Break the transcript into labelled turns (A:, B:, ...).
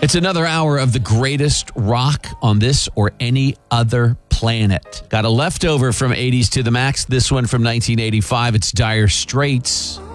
A: It's another hour of the greatest rock on this or any other planet. Got a leftover from 80s to the max. This one from 1985. It's Dire Straits.